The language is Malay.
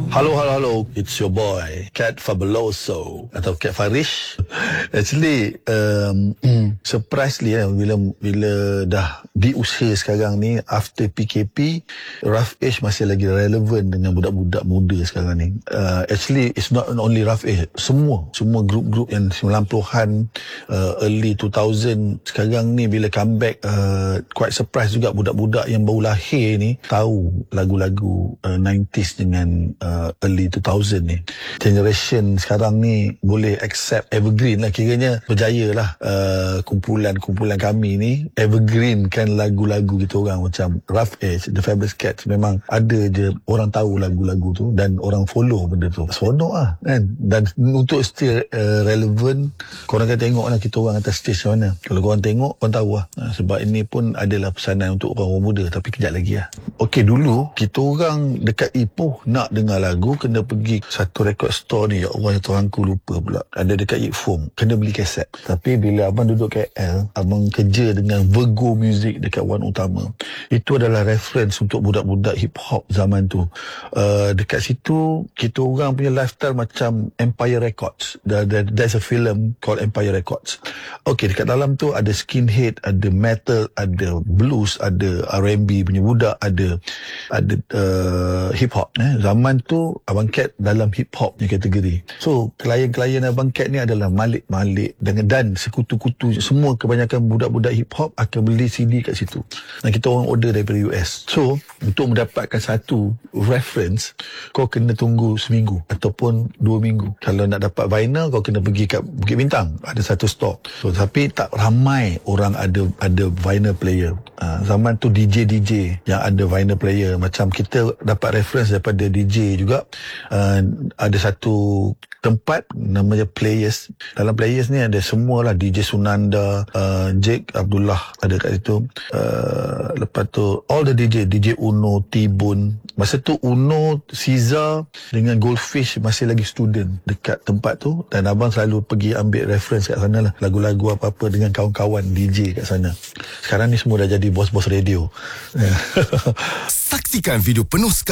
Hello. It's your boy, Cat Fabuloso atau Cat Farish. Actually, surprisingly bila dah di usia sekarang ni, after PKP, Rough Age masih lagi relevan dengan budak-budak muda sekarang ni. Actually, it's not only Rough Age, semua grup-grup yang 90-an, early 2000 sekarang ni bila comeback, quite surprise juga budak-budak yang baru lahir ni tahu lagu-lagu 90s dengan early 2000 ni. Generation sekarang ni boleh accept evergreen lah, kiranya berjaya lah. Kumpulan kami ni evergreen kan lagu-lagu kita orang macam Rough Age, The Fabulous Cats. Memang ada je orang tahu lagu-lagu tu dan orang follow benda tu. Seronok lah kan. Dan untuk still relevant, korang akan tengok lah kita orang atas stage macam mana. Kalau korang tengok, korang tahu lah. Sebab ini pun adalah pesanan untuk orang muda, tapi kejap lagi lah. Okey, dulu kita orang dekat Ipoh nak dengar lagu, kena pergi satu record store ni. Ya Allah, tuanku lupa pula. Ada dekat Ikfom, kena beli kaset. Tapi bila abang duduk KL, abang kerja dengan Virgo Music dekat Wan Utama. Itu adalah reference untuk budak-budak hip hop zaman tu. Dekat situ kita orang punya lifestyle macam Empire Records. There's a film called Empire Records. Okey, dekat dalam tu ada skinhead, ada metal, ada blues, ada R&B punya budak, ada hip hop. Zaman tu Abang Cat dalam hip hop punya kategori. So klien-klien Abang Cat ni adalah Malik dan sekutu-kutu, semua kebanyakan budak-budak hip hop akan beli CD kat situ. Dan kita orang order daripada US. So untuk mendapatkan satu reference, kau kena tunggu seminggu ataupun 2 minggu. Kalau nak dapat vinyl, kau kena pergi kat Bukit Bintang, ada satu store. So tapi tak ramai orang ada vinyl player. Zaman tu DJ yang ada vinyl player. Macam kita dapat reference daripada DJ juga. Ada satu tempat namanya Players. Dalam Players ni ada semualah, DJ Sunanda, Jake Abdullah ada kat situ. Lepas tu all the DJ Uno, T-Bone. Masa tu Uno, Caesar dengan Goldfish masih lagi student dekat tempat tu, dan abang selalu pergi ambil reference kat sana lah, lagu-lagu apa-apa dengan kawan-kawan DJ kat sana. Sekarang ni semua dah jadi bos-bos radio. Saksikan video penuh